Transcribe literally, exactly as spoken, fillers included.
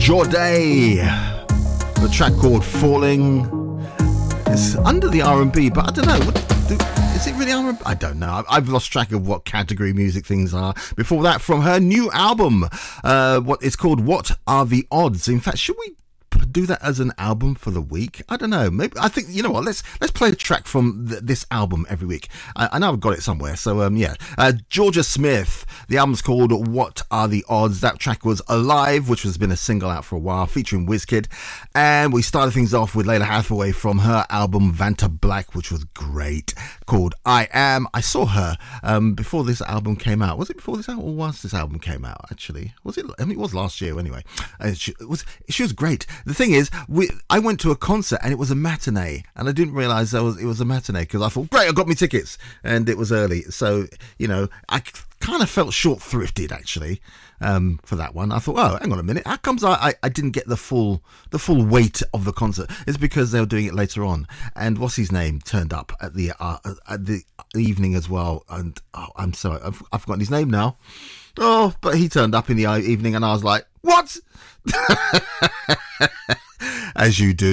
Jorday, the track called Falling. It's under the R and B, but I don't know. What, do, is it really R and B? I don't know. I've lost track of what category music things are. Before that, from her new album, uh, what it's called, What Are the Odds? In fact, should we do that as an album for the week? I don't know. Maybe I think, you know what, let's let's play a track from th- this album every week. I, I know I've got it somewhere, so um yeah. uh, Georgia Smith, the album's called What Are the Odds? That track was Alive, which has been a single out for a while, featuring Wizkid. And we started things off with Layla Hathaway from her album Vanta Black, which was great, called I Am. I saw her um before this album came out. Was it before this album, or once this album came out, actually? Was it? I mean, it was last year anyway. Uh, she, it was, she was great. The thing is, we, I went to a concert and it was a matinee, and I didn't realise that was, it was a matinee, because I thought, great, I got me tickets, and it was early. So, you know, I kind of felt short-thrifted, actually, um, for that one. I thought, oh, hang on a minute, how comes I, I, I didn't get the full the full weight of the concert? It's because they were doing it later on, and what's his name turned up at the uh, at the evening as well, and oh, I'm sorry, I've, I've forgotten his name now. Oh, but he turned up in the evening, and I was like, what? As you do.